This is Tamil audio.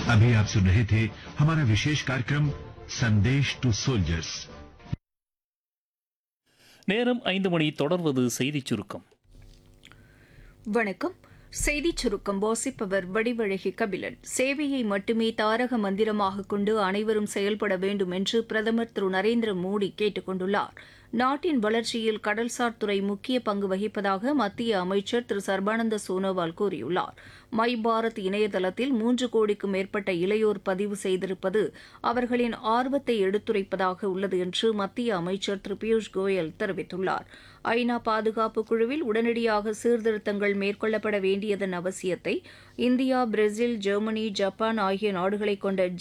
अभी आप सुन रहे थे हमारा विशेष कार्यक्रम संदेश टू सोल्जर्स। நேரம் 5 மணி. தொடர்வது செய்திச் சுருக்கம். வணக்கம். செய்திச் சுருக்கம் வாசிப்பவர் வடிவழகி கபிலன். சேவையை மட்டுமே தாரக மந்திரமாக கொண்டு அனைவரும் செயல்பட வேண்டும் என்று பிரதமர் திரு நரேந்திர மோடி கேட்டுக் கொண்டுள்ளார். நாட்டின் வளர்ச்சியில் கடல்சார் துறை முக்கிய பங்கு வகிப்பதாக மத்திய அமைச்சர் திரு சர்பானந்த சோனோவால் கூறியுள்ளார். மை பாரத் இணையதளத்தில் 3 கோடிக்கும் மேற்பட்ட இளையோர் பதிவு செய்திருப்பது அவர்களின் ஆர்வத்தை எடுத்துரைப்பதாக உள்ளது என்று மத்திய அமைச்சர் திரு பியூஷ் கோயல் தெரிவித்துள்ளார். ஐநா பாதுகாப்பு குழுவில் உடனடியாக சீர்திருத்தங்கள் மேற்கொள்ளப்பட வேண்டியதன் அவசியத்தை இந்தியா, பிரேசில், ஜெர்மனி, ஜப்பான் ஆகிய நாடுகளைக் கொண்ட